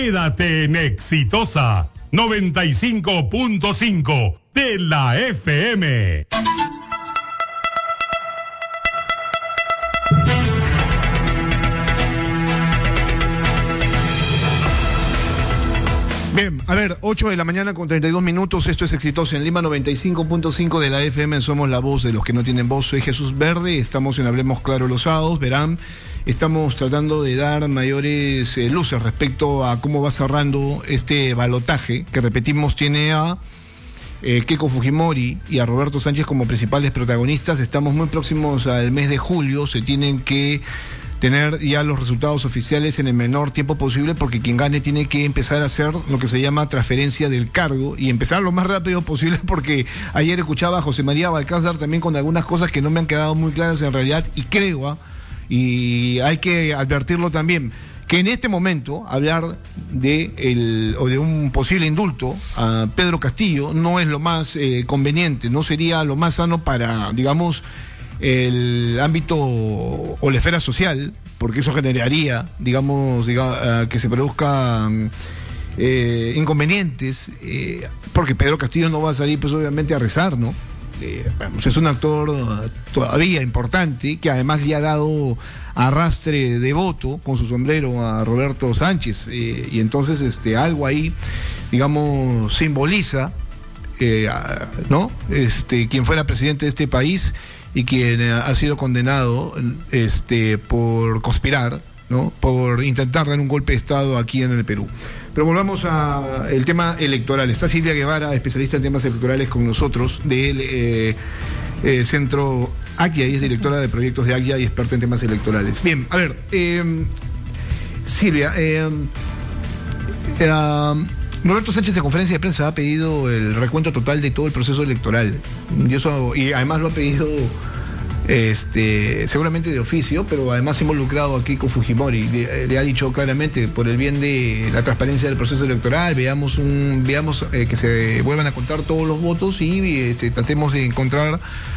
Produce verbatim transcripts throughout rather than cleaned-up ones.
Quédate en Exitosa noventa y cinco punto cinco de la F M. Bien, a ver, ocho de la mañana con treinta y dos minutos, esto es Exitosa en Lima noventa y cinco punto cinco de la F M, somos la voz de los que no tienen voz, soy Jesús Verde, estamos en Hablemos Claro los sábados, verán, estamos tratando de dar mayores eh, luces respecto a cómo va cerrando este balotaje, que repetimos tiene a eh, Keiko Fujimori y a Roberto Sánchez como principales protagonistas, estamos muy próximos al mes de julio, se tienen que tener ya los resultados oficiales en el menor tiempo posible, porque quien gane tiene que empezar a hacer lo que se llama transferencia del cargo y empezar lo más rápido posible, porque ayer escuchaba a José María Balcázar también con algunas cosas que no me han quedado muy claras en realidad, y creo, ¿eh? y hay que advertirlo también, que en este momento hablar de el, o de un posible indulto a Pedro Castillo no es lo más eh, conveniente, no sería lo más sano para, digamos, el ámbito o la esfera social, porque eso generaría, digamos, digamos que se produzcan eh, inconvenientes, eh, porque Pedro Castillo no va a salir, pues obviamente, a rezar, ¿no? Eh, vamos, es un actor todavía importante, que además le ha dado arrastre de voto con su sombrero a Roberto Sánchez, eh, y entonces este, algo ahí, digamos, simboliza, eh, ¿no? Este, quien fuera presidente de este país y quien ha sido condenado este, por conspirar, ¿no? Por intentar dar un golpe de Estado aquí en el Perú. Pero volvamos al tema electoral. Está Silvia Guevara, especialista en temas electorales, con nosotros, del eh, eh, Centro Akia, y es directora de proyectos de Akia y experta en temas electorales. Bien, a ver, eh, Silvia, eh, eh, Roberto Sánchez, de conferencia de prensa, ha pedido el recuento total de todo el proceso electoral. Y, eso, y además lo ha pedido este, seguramente de oficio, pero además involucrado aquí con Fujimori. Le, le ha dicho claramente, por el bien de la transparencia del proceso electoral, veamos, un, veamos eh, que se vuelvan a contar todos los votos y este, tratemos de encontrar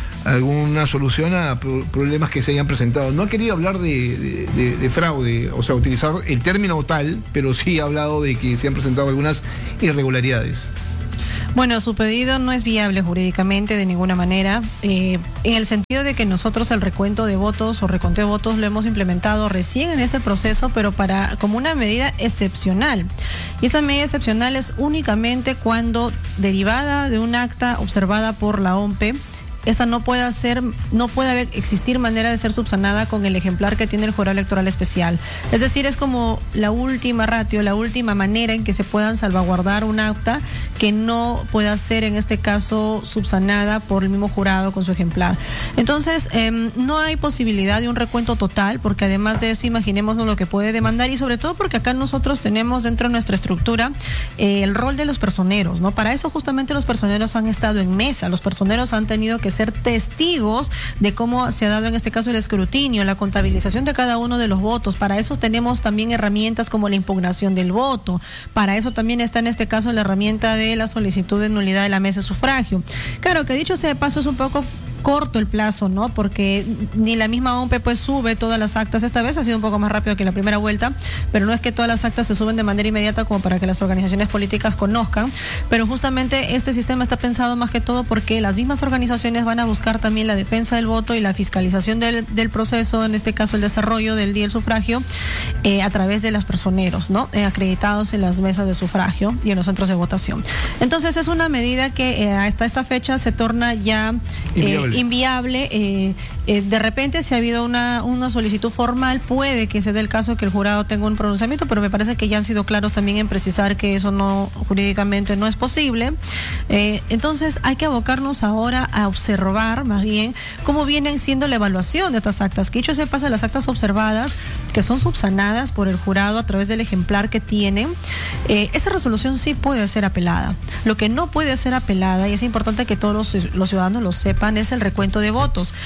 alguna solución a problemas que se hayan presentado. No ha querido hablar de, de, de, de fraude, o sea, utilizar el término tal, pero sí ha hablado de que se han presentado algunas irregularidades. Bueno, su pedido no es viable jurídicamente de ninguna manera, eh, en el sentido de que nosotros el recuento de votos o reconteo de votos lo hemos implementado recién en este proceso, pero para como una medida excepcional. Y esa medida excepcional es únicamente cuando, derivada de un acta observada por la O M P E, esta no puede ser, no puede haber, existir manera de ser subsanada con el ejemplar que tiene el jurado electoral especial. Es decir, es como la última ratio, la última manera en que se puedan salvaguardar un acta que no pueda ser, en este caso, subsanada por el mismo jurado con su ejemplar. Entonces, eh, no hay posibilidad de un recuento total, porque además de eso, imaginémonos lo que puede demandar, y sobre todo porque acá nosotros tenemos dentro de nuestra estructura eh, el rol de los personeros, ¿no? Para eso justamente los personeros han estado en mesa, los personeros han tenido que ser testigos de cómo se ha dado en este caso el escrutinio, la contabilización de cada uno de los votos. Para eso tenemos también herramientas como la impugnación del voto. Para eso también está en este caso la herramienta de la solicitud de nulidad de la mesa de sufragio. Claro que dicho sea de paso, es un poco corto el plazo, ¿no? Porque ni la misma O M P E pues sube todas las actas. Esta vez ha sido un poco más rápido que la primera vuelta, pero no es que todas las actas se suben de manera inmediata como para que las organizaciones políticas conozcan, pero justamente este sistema está pensado más que todo porque las mismas organizaciones van a buscar también la defensa del voto y la fiscalización del, del proceso, en este caso el desarrollo del día del sufragio, eh, a través de los personeros, ¿no? Eh, acreditados en las mesas de sufragio y en los centros de votación. Entonces es una medida que eh, hasta esta fecha se torna ya eh, inviable. Eh, eh, de repente, si ha habido una, una solicitud formal, puede que se dé el caso que el jurado tenga un pronunciamiento, pero me parece que ya han sido claros también en precisar que eso no, jurídicamente no es posible. Eh, entonces hay que abocarnos ahora a observar más bien cómo vienen siendo la evaluación de estas actas. Que dicho se pasa, las actas observadas, que son subsanadas por el jurado a través del ejemplar que tienen, eh, esa resolución sí puede ser apelada. Lo que no puede ser apelada, y es importante que todos los, los ciudadanos lo sepan, es el recuento de votos. Lo que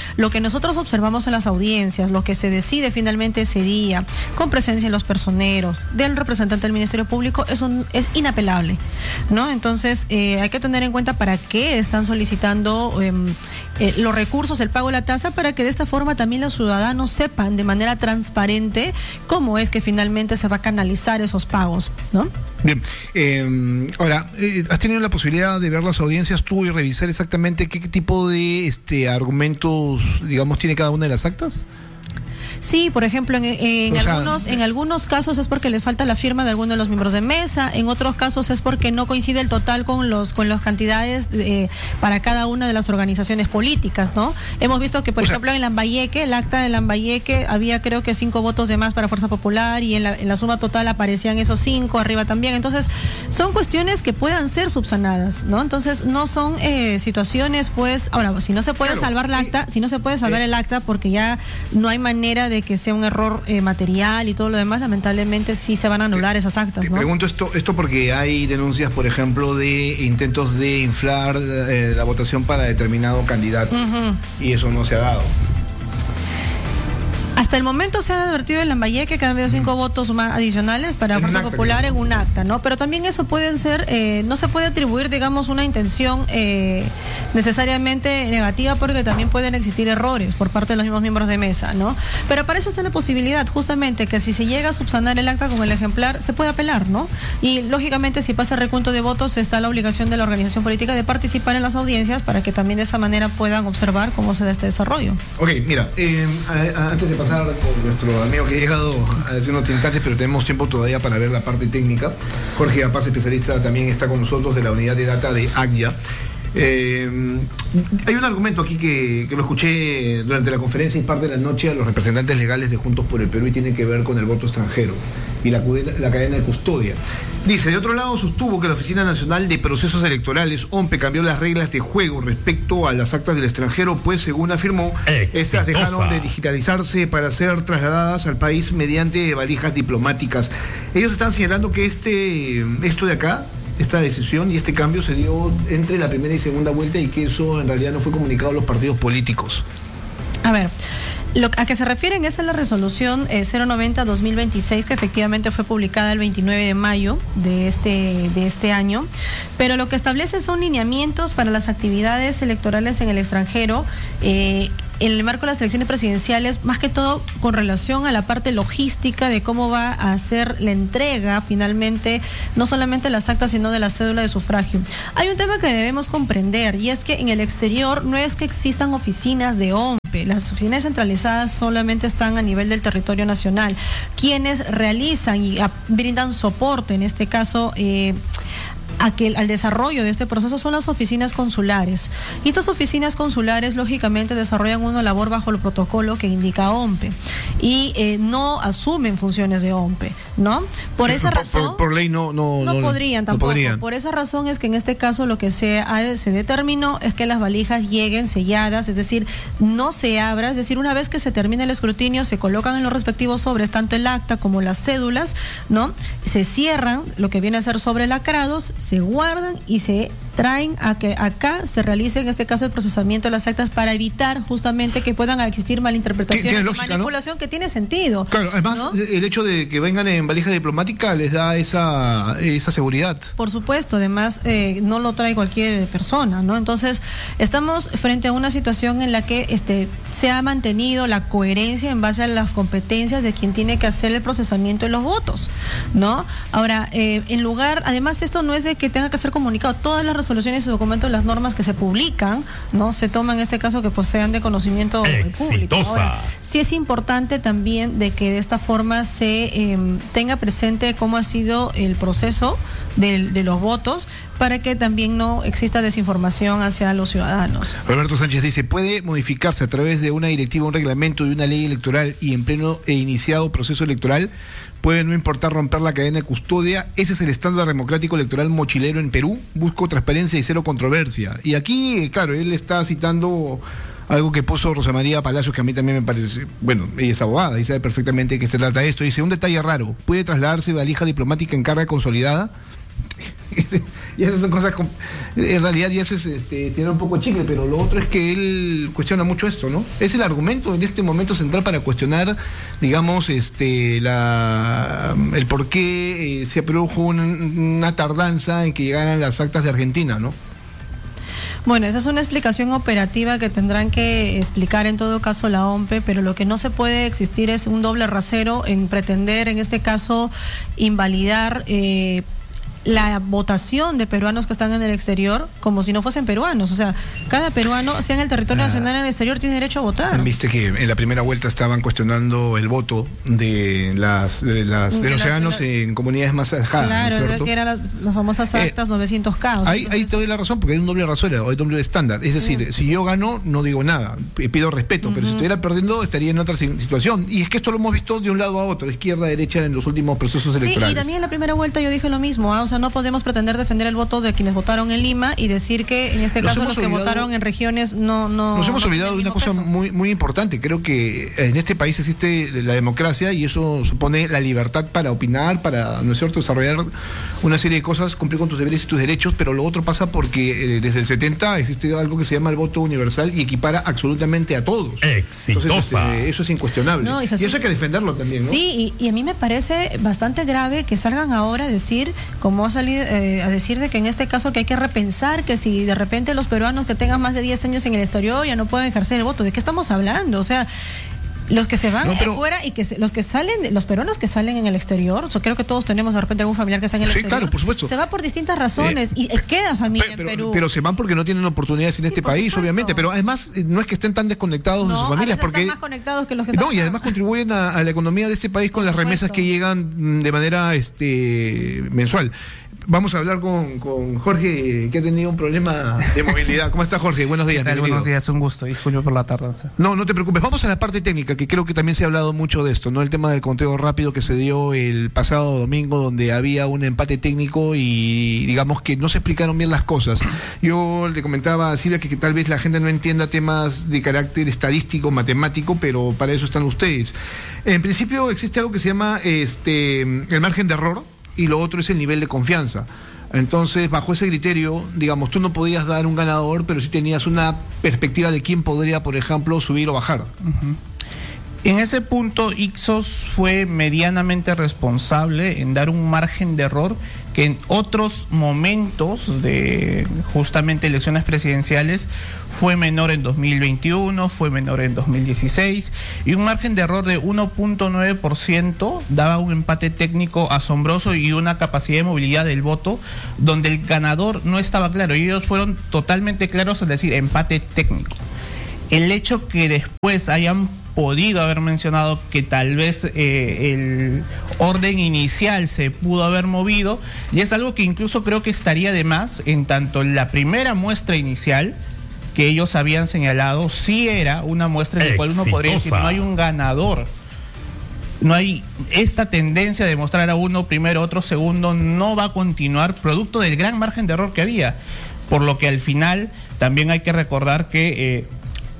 nosotros observamos en las audiencias, lo que se decide finalmente ese día, con presencia de los personeros, del representante del Ministerio Público, eso es inapelable, ¿no? Entonces, eh, hay que tener en cuenta para qué están solicitando eh, eh, los recursos, el pago de la tasa, para que de esta forma también los ciudadanos sepan de manera transparente cómo es que finalmente se va a canalizar esos pagos, ¿no? Bien, eh, ahora, eh, ¿has tenido la posibilidad de ver las audiencias tú y revisar exactamente qué tipo de este argumentos, digamos, tiene cada una de las actas? Sí, por ejemplo, en, en algunos sea, en algunos casos es porque le falta la firma de alguno de los miembros de mesa, en otros casos es porque no coincide el total con los con las cantidades eh, para cada una de las organizaciones políticas, ¿no? Hemos visto que, por ejemplo, sea, en Lambayeque, el acta de Lambayeque, había creo que cinco votos de más para Fuerza Popular y en la, en la suma total aparecían esos cinco, arriba también. Entonces, son cuestiones que puedan ser subsanadas, ¿no? Entonces, no son eh, situaciones, pues, ahora, si no se puede claro, salvar el acta, si no se puede salvar eh, el acta porque ya no hay manera de que sea un error eh, material y todo lo demás, lamentablemente sí se van a anular te, esas actas, te ¿no? Pregunto esto, esto porque hay denuncias, por ejemplo, de intentos de inflar eh, la votación para determinado candidato, uh-huh. y eso no se ha dado. Hasta el momento se ha advertido en Lambayeque que han habido cinco mm. votos más adicionales para en Fuerza Popular en un acta, ¿no? Pero también eso puede ser, eh, no se puede atribuir, digamos, una intención eh, necesariamente negativa, porque también pueden existir errores por parte de los mismos miembros de mesa, ¿no? Pero para eso está la posibilidad, justamente, que si se llega a subsanar el acta con el ejemplar, se puede apelar, ¿no? Y lógicamente, si pasa el recuento de votos, está la obligación de la organización política de participar en las audiencias para que también de esa manera puedan observar cómo se da este desarrollo. Ok, mira, eh, antes de pasar con nuestro amigo que ha llegado hace unos instantes, pero tenemos tiempo todavía para ver la parte técnica. Jorge Apaz, especialista, también está con nosotros de la unidad de data de Aggia. Eh, hay un argumento aquí que, que lo escuché durante la conferencia y parte de la noche a los representantes legales de Juntos por el Perú, y tiene que ver con el voto extranjero y la, la cadena de custodia. Dice, de otro lado, sostuvo que la Oficina Nacional de Procesos Electorales, O M P E, cambió las reglas de juego respecto a las actas del extranjero, pues según afirmó, Exitosa. Estas dejaron de digitalizarse para ser trasladadas al país mediante valijas diplomáticas. Ellos están señalando que este esto de acá, esta decisión y este cambio se dio entre la primera y segunda vuelta, y que eso en realidad no fue comunicado a los partidos políticos. A ver, lo a que se refieren es a la resolución eh, cero noventa guión dos mil veintiséis, que efectivamente fue publicada el veintinueve de mayo de este, de este año, pero lo que establece son lineamientos para las actividades electorales en el extranjero, eh, en el marco de las elecciones presidenciales, más que todo con relación a la parte logística de cómo va a ser la entrega finalmente, no solamente de las actas, sino de la cédula de sufragio. Hay un tema que debemos comprender, y es que en el exterior no es que existan oficinas de O M P E, las oficinas centralizadas solamente están a nivel del territorio nacional. Quienes realizan y a, brindan soporte, en este caso, eh, A que, al desarrollo de este proceso son las oficinas consulares. Y estas oficinas consulares, lógicamente, desarrollan una labor bajo el protocolo que indica O M P E y eh, no asumen funciones de O M P E, ¿no? Por sí, esa por, razón... Por, por ley no... No, no, no podrían tampoco. No podrían. Por esa razón es que en este caso lo que se, ha, se determinó es que las valijas lleguen selladas, es decir, no se abra, es decir, una vez que se termine el escrutinio, se colocan en los respectivos sobres, tanto el acta como las cédulas, ¿no? Se cierran, lo que viene a ser sobrelacrados, se guardan y se traen a que acá se realice en este caso el procesamiento de las actas, para evitar justamente que puedan existir malinterpretaciones y manipulación, ¿no? Que tiene sentido. Claro, además, ¿no? El hecho de que vengan en valija diplomática les da esa, esa seguridad. Por supuesto, además eh, no lo trae cualquier persona, ¿no? Entonces, estamos frente a una situación en la que este, se ha mantenido la coherencia en base a las competencias de quien tiene que hacer el procesamiento de los votos, ¿no? Ahora, eh, en lugar, además esto no es de que tenga que ser comunicado, todas las resoluciones y documentos, las normas que se publican, ¿no? Se toman en este caso que posean de conocimiento público. Ahora, sí es importante también de que de esta forma se eh, tenga presente cómo ha sido el proceso de, de los votos, para que también no exista desinformación hacia los ciudadanos. Roberto Sánchez dice, ¿puede modificarse a través de una directiva, un reglamento y una ley electoral, y en pleno e iniciado proceso electoral puede no importar romper la cadena de custodia? Ese es el estándar democrático electoral mochilero en Perú. Busco transparencia y cero controversia. Y aquí, claro, él está citando algo que puso Rosa María Palacios, que a mí también me parece, bueno, ella es abogada y sabe perfectamente de qué se trata esto. Dice, un detalle raro, ¿puede trasladarse valija diplomática en carga consolidada? Y esas son cosas, en realidad ya es este, tiene un poco de chicle, pero lo otro es que él cuestiona mucho esto, ¿no? Es el argumento en este momento central para cuestionar, digamos, este, la, el por qué eh, se produjo un, una tardanza en que llegaran las actas de Argentina, ¿no? Bueno, esa es una explicación operativa que tendrán que explicar en todo caso la O M P E, pero lo que no se puede existir es un doble rasero en pretender, en este caso, invalidar eh, la votación de peruanos que están en el exterior como si no fuesen peruanos. O sea, cada peruano, sea en el territorio ah, nacional o en el exterior, tiene derecho a votar. Viste que en la primera vuelta estaban cuestionando el voto de las de, las, de, de los ciudadanos en comunidades más alejadas. Claro, ¿no es que eran las, las famosas actas eh, novecientos K. O sea, ahí, entonces... ahí te doy la razón, porque hay un doble rasero, hay doble estándar. Es decir, sí. si yo gano, no digo nada, pido respeto, uh-huh. pero si estuviera perdiendo, estaría en otra situación. Y es que esto lo hemos visto de un lado a otro, izquierda, derecha, en los últimos procesos electorales. Sí, y también en la primera vuelta yo dije lo mismo, ¿eh? O sea, no podemos pretender defender el voto de quienes votaron en Lima y decir que en este caso los que olvidado, votaron en regiones no... no nos hemos no olvidado de una cosa muy, muy importante. Creo que en este país existe la democracia y eso supone la libertad para opinar, para, ¿no es cierto?, desarrollar una serie de cosas, cumplir con tus deberes y tus derechos, pero lo otro pasa porque eh, desde el setenta existe algo que se llama el voto universal y equipara absolutamente a todos. Exitosa. Entonces, este, eso es incuestionable. No, y, Jesús, y eso hay que defenderlo también, ¿no? Sí, y, y a mí me parece bastante grave que salgan ahora a decir, como ha salido eh, a decir de que en este caso que hay que repensar que si de repente los peruanos que tengan más de diez años en el exterior ya no pueden ejercer el voto. ¿De qué estamos hablando? O sea, los que se van no, pero, fuera y que se, los que salen, los peruanos que salen en el exterior, o sea, creo que todos tenemos de repente algún familiar que está en el sí, exterior. Claro, por supuesto. Se va por distintas razones eh, y queda familia pero, en Perú. Pero se van porque no tienen oportunidades en sí, este país, supuesto. Obviamente, pero además no es que estén tan desconectados no, de sus familias, porque están más conectados que los que están no, y además contribuyen a, a la economía de este país con las remesas que llegan de manera este mensual. Vamos a hablar con, con Jorge, que ha tenido un problema de movilidad. ¿Cómo está, Jorge? Buenos días. Buenos días, un gusto. Disculpe por la tardanza. No, no te preocupes. Vamos a la parte técnica, que creo que también se ha hablado mucho de esto, ¿no? El tema del conteo rápido que se dio el pasado domingo, donde había un empate técnico y digamos que no se explicaron bien las cosas. Yo le comentaba a Silvia que, que tal vez la gente no entienda temas de carácter estadístico, matemático, pero para eso están ustedes. En principio existe algo que se llama este el margen de error, y lo otro es el nivel de confianza. Entonces, bajo ese criterio, digamos, tú no podías dar un ganador, pero sí tenías una perspectiva de quién podría, por ejemplo, subir o bajar. Uh-huh. En ese punto, Ixos fue medianamente responsable en dar un margen de error que en otros momentos de justamente elecciones presidenciales fue menor en dos mil veintiuno, fue menor en dos mil dieciséis, y un margen de error de uno punto nueve por ciento daba un empate técnico asombroso y una capacidad de movilidad del voto donde el ganador no estaba claro, y ellos fueron totalmente claros al decir empate técnico. El hecho que después hayan podido haber mencionado que tal vez eh, el orden inicial se pudo haber movido, y es algo que incluso creo que estaría de más, en tanto la primera muestra inicial que ellos habían señalado sí era una muestra en la cual uno podría decir no hay un ganador, no hay esta tendencia de mostrar a uno primero, otro segundo, no va a continuar producto del gran margen de error que había, por lo que al final también hay que recordar que eh,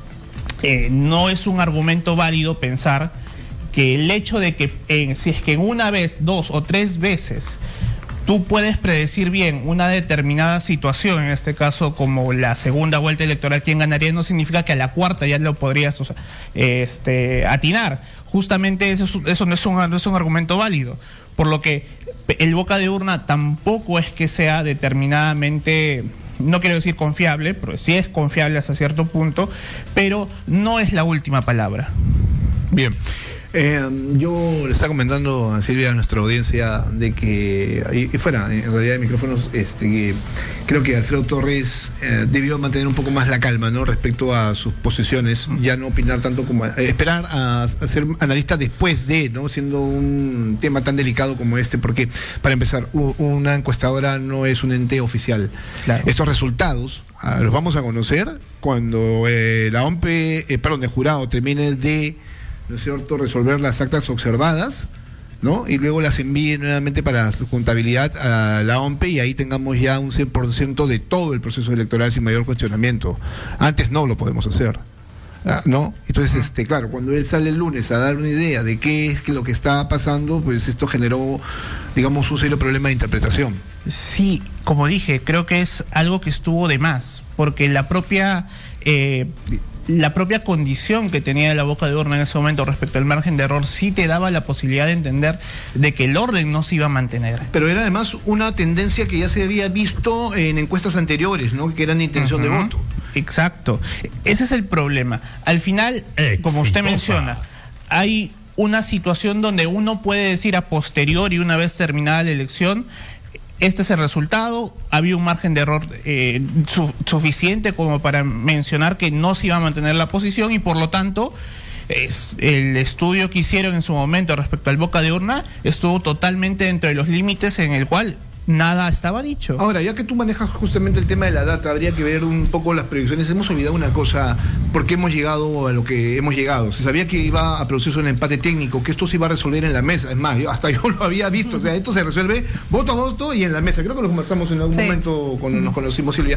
Eh, no es un argumento válido pensar que el hecho de que en, si es que en una vez, dos o tres veces tú puedes predecir bien una determinada situación, en este caso como la segunda vuelta electoral quién ganaría, no significa que a la cuarta ya lo podrías o sea, este, atinar. Justamente eso, eso no, es un, no es un argumento válido, por lo que el boca de urna tampoco es que sea determinadamente, no quiero decir confiable, pero sí es confiable hasta cierto punto, pero no es la última palabra. Bien. Eh, yo le estaba comentando a Silvia, a nuestra audiencia, de que, y, y fuera, en realidad de micrófonos, este, que creo que Alfredo Torres eh, debió mantener un poco más la calma, ¿no? Respecto a sus posiciones, ya no opinar tanto como, eh, esperar a, a ser analista después de, ¿no? Siendo un tema tan delicado como este, porque, para empezar, u, una encuestadora no es un ente oficial. Claro. Estos resultados ah, los vamos a conocer cuando eh, la O M P E, eh, perdón, el jurado termine de, ¿no es cierto?, resolver las actas observadas, ¿no? Y luego las envíe nuevamente para su contabilidad a la O M P E y ahí tengamos ya un cien por ciento de todo el proceso electoral sin mayor cuestionamiento. Antes no lo podemos hacer, ¿no? Entonces, este, claro, cuando él sale el lunes a dar una idea de qué es lo que está pasando, pues esto generó, digamos, un serio problema de interpretación. Sí, como dije, creo que es algo que estuvo de más, porque la propia eh, la propia condición que tenía la boca de urna en ese momento respecto al margen de error sí te daba la posibilidad de entender de que el orden no se iba a mantener. Pero era además una tendencia que ya se había visto en encuestas anteriores, ¿no? Que eran de intención uh-huh. de voto. Exacto. Ese es el problema. Al final, Exitosa. Como usted menciona, hay una situación donde uno puede decir a posteriori, una vez terminada la elección, este es el resultado, había un margen de error eh, su, suficiente como para mencionar que no se iba a mantener la posición y por lo tanto es, el estudio que hicieron en su momento respecto al boca de urna estuvo totalmente dentro de los límites en el cual nada estaba dicho. Ahora, ya que tú manejas justamente el tema de la data, habría que ver un poco las predicciones. Hemos olvidado una cosa, ¿por qué hemos llegado a lo que hemos llegado? Se sabía que iba a producirse un empate técnico, que esto se iba a resolver en la mesa. Es más, yo, hasta yo lo había visto. O sea, esto se resuelve voto a voto y en la mesa. Creo que lo conversamos en algún sí. momento cuando nos conocimos, Silvia.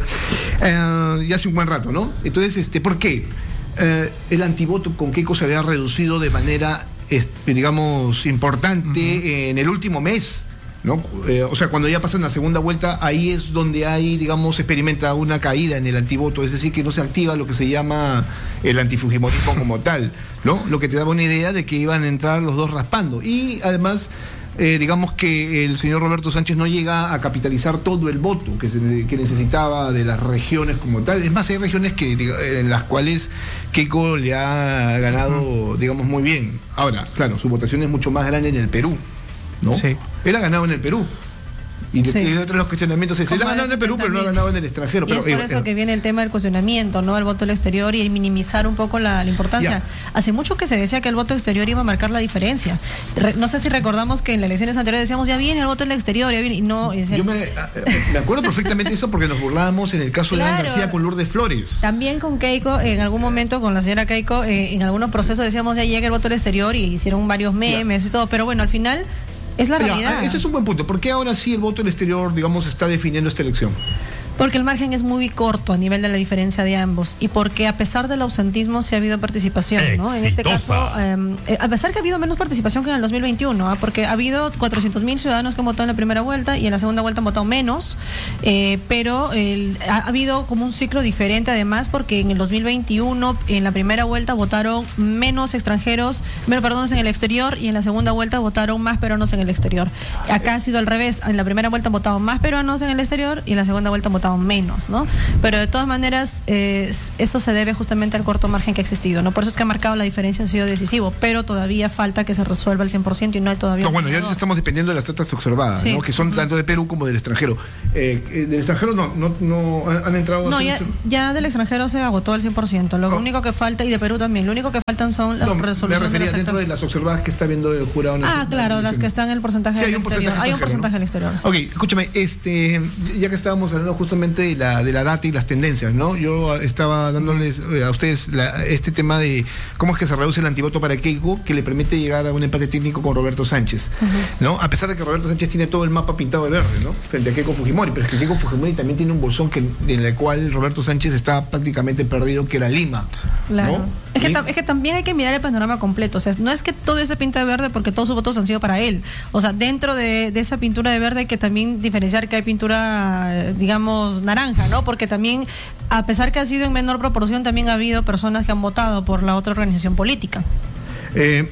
Eh, ya hace un buen rato, ¿no? Entonces, este, ¿por qué? Eh, el antivoto con Keiko se había reducido de manera, este, digamos, importante uh-huh. en el último mes. ¿No? Eh, o sea, cuando ya pasan la segunda vuelta, ahí es donde hay, digamos, experimenta una caída en el antivoto, es decir, que no se activa lo que se llama el antifujimorismo como tal, ¿no? Lo que te daba una idea de que iban a entrar los dos raspando. Y además, eh, digamos que el señor Roberto Sánchez no llega a capitalizar todo el voto que, se, que necesitaba de las regiones como tal. Es más, hay regiones que en las cuales Keiko le ha ganado, digamos, muy bien. Ahora, claro, su votación es mucho más grande en el Perú, ¿no? Sí. Él ha ganado en el Perú. Y, de, sí. y otro de los cuestionamientos es, él ha ganado en el Perú, pero no ha ganado en el extranjero. Y Pero, es por eh, eso eh. que viene el tema del cuestionamiento, ¿no? El voto del exterior y minimizar un poco la, la importancia. Ya. Hace mucho que se decía que el voto exterior iba a marcar la diferencia. Re, no sé si recordamos que en las elecciones anteriores decíamos, ya viene el voto del exterior, ya viene, y no... Es el... Yo me, me acuerdo perfectamente eso porque nos burlábamos en el caso claro. de Ana García con Lourdes Flores. También con Keiko, en algún momento, con la señora Keiko, eh, en algunos procesos decíamos, ya llega el voto del exterior y hicieron varios memes ya. y todo, pero bueno, al final... Es la realidad. Ya, ese es un buen punto. ¿Por qué ahora sí el voto del exterior, digamos, está definiendo esta elección? Porque el margen es muy corto a nivel de la diferencia de ambos y porque a pesar del ausentismo sí ha habido participación, ¿no? En este caso, eh, a pesar que ha habido menos participación que en el dos mil veintiuno, ¿eh? Porque ha habido cuatrocientos mil ciudadanos que han votado en la primera vuelta y en la segunda vuelta han votado menos, eh, pero el, ha, ha habido como un ciclo diferente además porque en el dos mil veintiuno en la primera vuelta votaron menos extranjeros, menos peruanos en el exterior y en la segunda vuelta votaron más peruanos en el exterior. Acá ha sido al revés, en la primera vuelta han votado más peruanos en el exterior y en la segunda vuelta han votado menos, ¿no? Pero de todas maneras, eh, eso se debe justamente al corto margen que ha existido, ¿no? Por eso es que ha marcado la diferencia, ha sido decisivo, pero todavía falta que se resuelva el cien por ciento y no hay todavía... No, bueno, ya estamos dependiendo de las datas observadas, sí. ¿no? Que son tanto de Perú como del extranjero. Eh, del extranjero no, no, no han entrado... No, ya, ya del extranjero se agotó el cien por ciento. Lo oh. único que falta, y de Perú también, lo único que faltan son las no, resoluciones me refería de dentro de las observadas que está viendo el jurado. En ah, claro, las que están en el porcentaje sí, del exterior. Hay un porcentaje del exterior. Ok, escúchame, este, ya que estábamos hablando justamente de la, de la data y las tendencias, ¿no? Yo estaba dándoles a ustedes la, este tema de cómo es que se reduce el antivoto para Keiko, que le permite llegar a un empate técnico con Roberto Sánchez, uh-huh. ¿no? A pesar de que Roberto Sánchez tiene todo el mapa pintado de verde, ¿no? Frente a Keiko Fujimori, pero es que Keiko Fujimori también tiene un bolsón que, en el cual Roberto Sánchez está prácticamente perdido, que era Lima, claro. ¿no? Es que, es que también hay que mirar el panorama completo, o sea, no es que todo ese pinta de verde porque todos sus votos han sido para él, o sea, dentro de, de esa pintura de verde hay que también diferenciar que hay pintura, digamos, naranja, ¿no? Porque también, a pesar que ha sido en menor proporción, también ha habido personas que han votado por la otra organización política. Eh,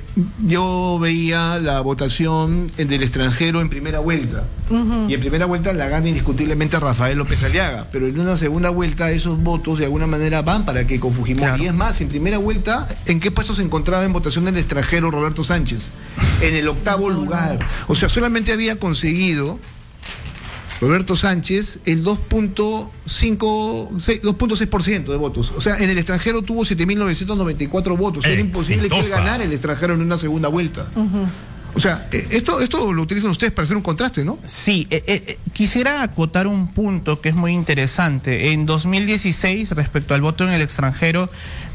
yo veía la votación del extranjero en primera vuelta, uh-huh. y en primera vuelta la gana indiscutiblemente Rafael López Aliaga, pero en una segunda vuelta esos votos de alguna manera van para que con Fujimori, claro. Y es más, en primera vuelta, ¿en qué puesto se encontraba en votación del extranjero Roberto Sánchez? En el octavo lugar, o sea, solamente había conseguido Roberto Sánchez el dos punto seis por ciento de votos. O sea, en el extranjero tuvo siete mil novecientos noventa y cuatro votos. Era imposible que ganara el extranjero en una segunda vuelta. Uh-huh. O sea, esto, esto lo utilizan ustedes para hacer un contraste, ¿no? Sí, eh, eh, quisiera acotar un punto que es muy interesante. En dos mil dieciséis, respecto al voto en el extranjero,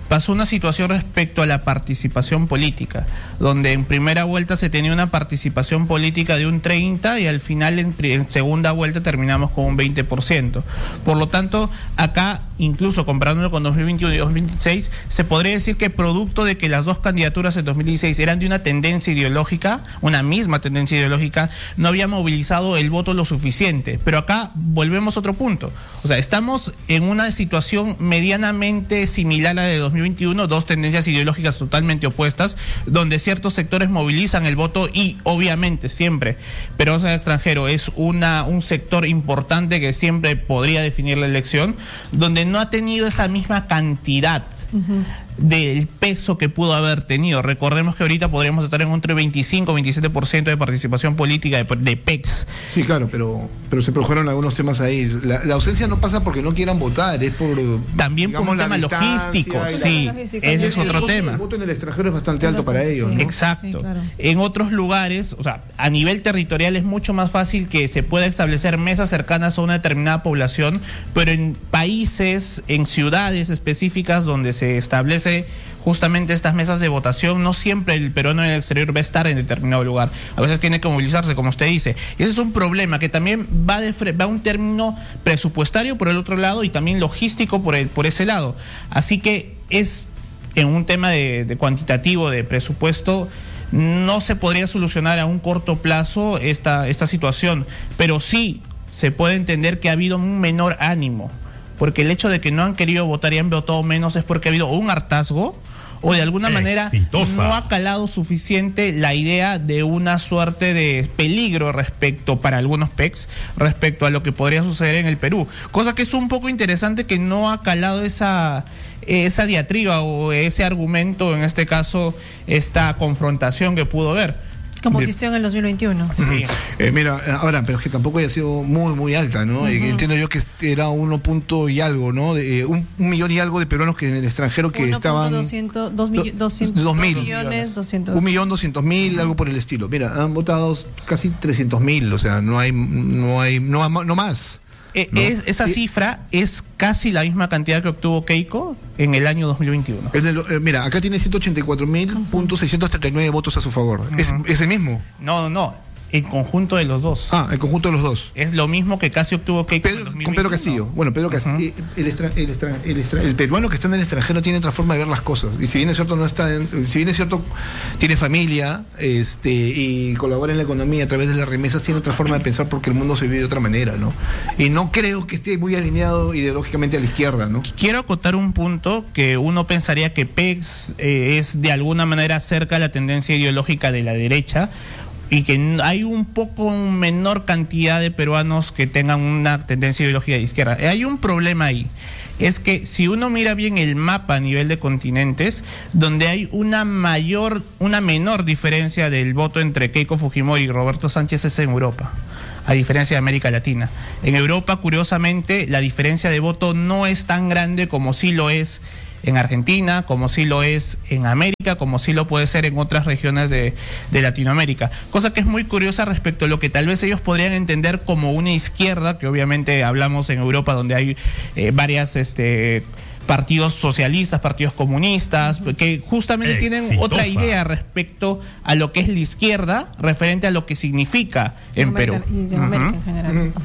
pasó una situación respecto a la participación política, donde en primera vuelta se tenía una participación política de un treinta y al final en, en segunda vuelta terminamos con un veinte por ciento. Por lo tanto, acá, incluso comparándolo con dos mil veintiuno y dos mil dieciséis, se podría decir que producto de que las dos candidaturas en dos mil dieciséis eran de una tendencia ideológica, una misma tendencia ideológica, no había movilizado el voto lo suficiente. Pero acá volvemos a otro punto. O sea, estamos en una situación medianamente similar a la de dos mil veintiuno, dos tendencias ideológicas totalmente opuestas, donde ciertos sectores movilizan el voto y obviamente siempre peruanos en el extranjero es una, un sector importante que siempre podría definir la elección, donde no ha tenido esa misma cantidad uh-huh. del peso que pudo haber tenido. Recordemos que ahorita podríamos estar en entre veinticinco y veintisiete por ciento de participación política de, de P E X. Sí, claro, pero, pero se produjeron algunos temas ahí. La, la ausencia no pasa porque no quieran votar, es por... También digamos, por un tema logístico, sí, ese es otro el tema. El voto en el extranjero es bastante alto para ellos, ¿no? Exacto. Sí, claro. En otros lugares, o sea, a nivel territorial es mucho más fácil que se pueda establecer mesas cercanas a una determinada población, pero en países, en ciudades específicas donde se establece justamente estas mesas de votación, no siempre el peruano en el exterior va a estar en determinado lugar. A veces tiene que movilizarse, como usted dice. Y ese es un problema que también va de va a un término presupuestario por el otro lado y también logístico por, el, por ese lado. Así que es en un tema de, de cuantitativo, de presupuesto, no se podría solucionar a un corto plazo esta, esta situación, pero sí se puede entender que ha habido un menor ánimo, porque el hecho de que no han querido votar y han votado menos es porque ha habido un hartazgo o de alguna manera Exitosa. no ha calado suficiente la idea de una suerte de peligro respecto para algunos P E X respecto a lo que podría suceder en el Perú, cosa que es un poco interesante que no ha calado esa esa diatriba o ese argumento, en este caso esta confrontación que pudo haber. Como existió en el dos mil veintiuno. Sí. Eh, mira, ahora, pero es que tampoco haya sido muy, muy alta, ¿no? Uh-huh. eh, entiendo yo que era uno punto y algo, ¿no? De, eh, un, un millón y algo de peruanos que en el extranjero que estaban... doscientos, dos, do, doscientos, dos mil millones, doscientos. Un millón doscientos mil, uh-huh. algo por el estilo. Mira, han votado casi trescientos mil, o sea, no hay, no hay, no, no más. Eh, ¿no? es, esa cifra es casi la misma cantidad que obtuvo Keiko en el año dos mil veintiuno. Es de lo, eh, mira, acá tiene ciento ochenta y cuatro mil punto seiscientos treinta y nueve votos a su favor. Uh-huh. ¿Es ese mismo? No, no. El conjunto de los dos. Ah, el conjunto de los dos. Es lo mismo que casi obtuvo Keiko Pedro, en dos mil con veintiuno. Pedro Castillo. Bueno, Pedro Castillo. Uh-huh. el, extra, el, extra, el, extra, el peruano que está en el extranjero tiene otra forma de ver las cosas. Y si bien es cierto, no está en, si bien es cierto, tiene familia, este, y colabora en la economía a través de las remesas, tiene otra forma de pensar porque el mundo se vive de otra manera, ¿no? Y no creo que esté muy alineado ideológicamente a la izquierda, ¿no? Quiero acotar un punto que uno pensaría que P E X eh, es de alguna manera cerca a la tendencia ideológica de la derecha, y que hay un poco menor cantidad de peruanos que tengan una tendencia ideológica de izquierda. Hay un problema ahí, es que si uno mira bien el mapa a nivel de continentes, donde hay una mayor, una menor diferencia del voto entre Keiko Fujimori y Roberto Sánchez es en Europa, a diferencia de América Latina. En Europa, curiosamente, la diferencia de voto no es tan grande como sí lo es en Argentina, como sí lo es en América, como sí lo puede ser en otras regiones de, de Latinoamérica. Cosa que es muy curiosa respecto a lo que tal vez ellos podrían entender como una izquierda, que obviamente hablamos en Europa donde hay eh, varias... este partidos socialistas, partidos comunistas, que justamente Exitosa. tienen otra idea respecto a lo que es la izquierda, referente a lo que significa en Perú. Y de América uh-huh. en general. Uh-huh.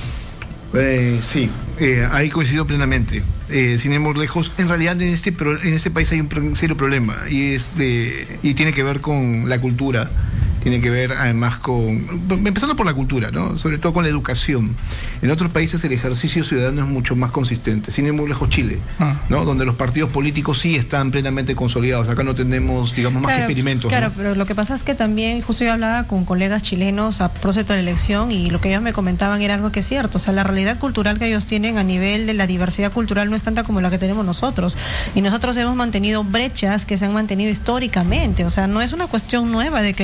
Eh, sí, eh, ahí coincido plenamente. Eh, sin ir muy lejos, en realidad en este pro, en este país hay un serio problema y es de, y tiene que ver con la cultura. Tiene que ver además con, empezando por la cultura, ¿no? Sobre todo con la educación. En otros países el ejercicio ciudadano es mucho más consistente. Sin ir muy lejos, Chile, ¿no? Donde los partidos políticos sí están plenamente consolidados. Acá no tenemos, digamos, más claro, experimentos. Claro, ¿no? Pero lo que pasa es que también, justo yo hablaba con colegas chilenos a propósito de la elección y lo que ellos me comentaban era algo que es cierto. O sea, la realidad cultural que ellos tienen a nivel de la diversidad cultural no es tanta como la que tenemos nosotros. Y nosotros hemos mantenido brechas que se han mantenido históricamente. O sea, no es una cuestión nueva de que el sur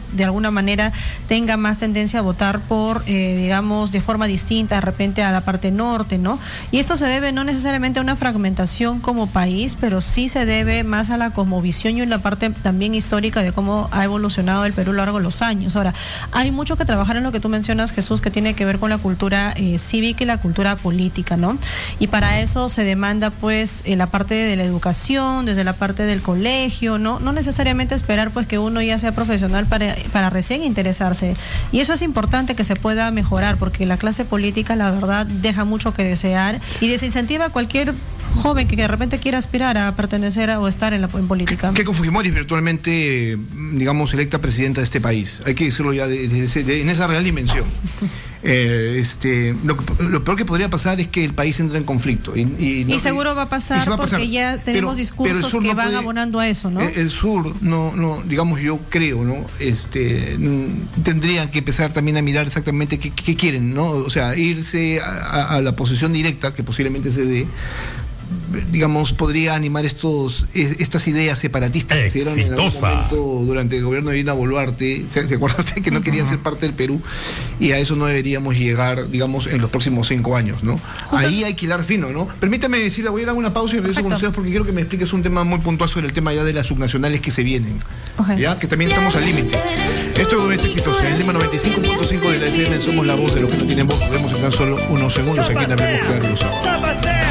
de alguna manera tenga más tendencia a votar por, eh, digamos, de forma distinta de repente a la parte norte, ¿no? Y esto se debe no necesariamente a una fragmentación como país, pero sí se debe más a la cosmovisión y una parte también histórica de cómo ha evolucionado el Perú a lo largo de los años. Ahora, hay mucho que trabajar en lo que tú mencionas, Jesús, que tiene que ver con la cultura eh, cívica y la cultura política, ¿no? Y para eso se demanda, pues, eh, la parte de la educación, desde la parte del colegio, ¿no? No necesariamente esperar, pues, que uno ya sea profesional para, para recién interesarse. Y eso es importante que se pueda mejorar, porque la clase política, la verdad, deja mucho que desear y desincentiva a cualquier joven que de repente quiera aspirar a pertenecer a, o estar en la en política. Keiko Fujimori es virtualmente, digamos, electa presidenta de este país. Hay que decirlo ya de, de, de, de, en esa real dimensión. Eh, este, lo, lo peor que podría pasar es que el país entre en conflicto. Y, y, no, y seguro va a pasar, va a pasar porque ya tenemos pero, discursos pero que no van puede, abonando a eso, ¿no? El, el sur, no, no, digamos, yo creo, ¿no? Este, tendrían que empezar también a mirar exactamente qué, qué quieren, ¿no? O sea, irse a, a la posición directa, que posiblemente se dé, digamos, podría animar estos estas ideas separatistas que se dieron en algún momento durante el gobierno de Dina Boluarte. ¿Se, ¿se acuerda usted que no querían uh-huh. ser parte del Perú? Y a eso no deberíamos llegar, digamos, en los próximos cinco años, ¿no? O sea, ahí hay que hilar fino, ¿no? Permítame decirle, voy a dar una pausa y regreso con ustedes porque quiero que me expliques un tema muy puntual sobre el tema ya de las subnacionales que se vienen, okay. ¿Ya? Que también estamos al límite. Esto es exitoso. En el Lima noventa y cinco punto cinco de la F M somos la voz de los que no tienen voz. Nos vemos en tan solo unos segundos aquí en Hablemos Claro los Sábados.